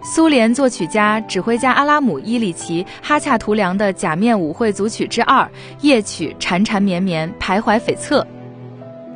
苏联作曲家、指挥家阿拉姆·伊里奇·哈恰图良的《假面舞会组曲之2》夜曲缠缠绵绵，徘徊悱恻，